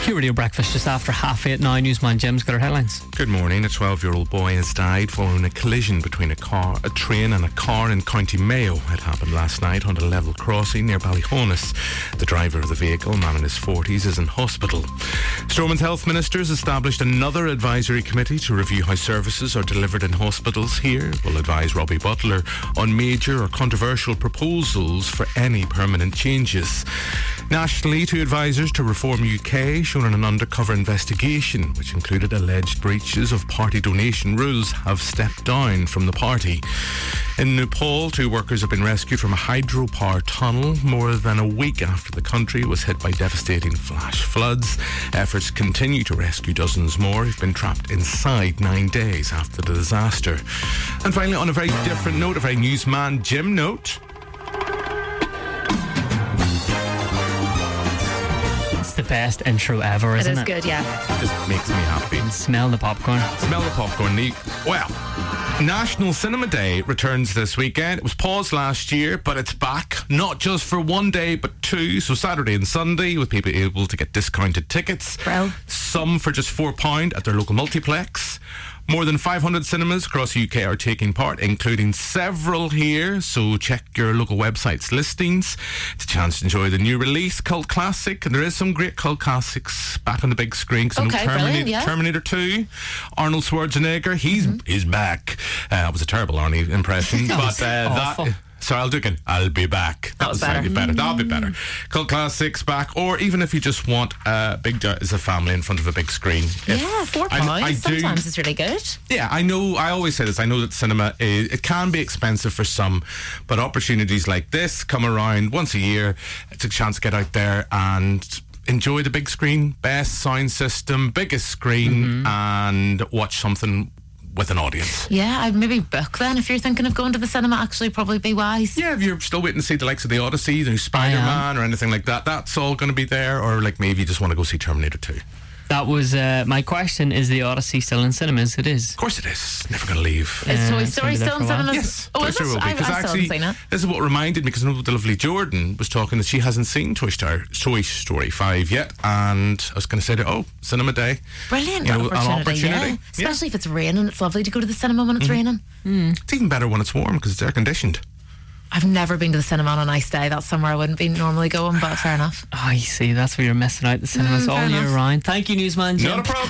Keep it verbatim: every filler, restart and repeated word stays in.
Q Radio Breakfast just after half eight now. Newsman Jim's got our headlines. Good morning. A twelve-year-old boy has died following a collision between a car, a train and a car in County Mayo. It happened last night on a level crossing near Ballyhonus. The driver of the vehicle, a man in his forties, is in hospital. Stormont Health Ministers established another advisory committee to review how services are delivered in hospitals here. Will advise Robbie Butler on major or controversial proposals for any permanent changes. Nationally, two advisors to Reform U K shown in an undercover investigation, which included alleged breaches of party donation rules, have stepped down from the party. In Nepal, two workers have been rescued from a hydropower tunnel more than a week after the country was hit by devastating flash floods. Efforts continue to rescue dozens more who've been trapped inside nine days after the disaster. And finally, on a very different note, a very Newsman Jim note. The best intro ever, isn't it? It is good, yeah. It just makes me happy. Smell the popcorn. Smell the popcorn. Well, National Cinema Day returns this weekend. It was paused last year, but it's back. Not just for one day, but two. So Saturday and Sunday, with people able to get discounted tickets. Bro. Some for just four pounds at their local multiplex. More than five hundred cinemas across the U K are taking part, including several here, so check your local website's listings. It's a chance to enjoy the new release, cult classic, and there is some great cult classics back on the big screen. Okay, Terminator, brilliant, yeah. Terminator two, Arnold Schwarzenegger, he's mm-hmm. he's back. Uh, it was a terrible Arnie impression, but uh, that... Sorry, I'll do it again. I'll be back. That was better. better. That'll be better. Cult classics back, or even if you just want a big as a family in front of a big screen. Yeah, four pounds. I, I Sometimes do, it's really good. Yeah, I know. I always say this. I know that cinema is, it can be expensive for some, but opportunities like this come around once a year. It's a chance to get out there and enjoy the big screen, best sound system, biggest screen, mm-hmm. and watch something with an audience. Yeah, I'd maybe book then if you're thinking of going to the cinema. Actually, probably be wise. Yeah, if you're still waiting to see the likes of the Odyssey, the new Spider-Man or anything like that, that's all going to be there. Or like maybe you just want to go see Terminator two. That was uh, my question. Is the Odyssey still in cinemas? It is. Of course it is. Never going to leave. Is Uh, Toy it's Story gonna be there still in for a while. cinemas? Yes, Oh, Toy is Story it? will be. I, I Because still actually, haven't seen it. this is what reminded me, because I know the lovely Jordan was talking that she hasn't seen Toy Story, Toy Story five yet, and I was going to say to her, oh, cinema day. Brilliant You know, opportunity, an opportunity. yeah. Especially if it's raining. It's lovely to go to the cinema when it's mm-hmm. raining. Mm. It's even better when it's warm because it's air conditioned. I've never been to the cinema on a nice day. That's somewhere I wouldn't be normally going, but fair enough. Oh, you see, that's where you're missing out. The cinemas Mm, all fair year enough. round. Thank you, Newsman Jim. Not a problem.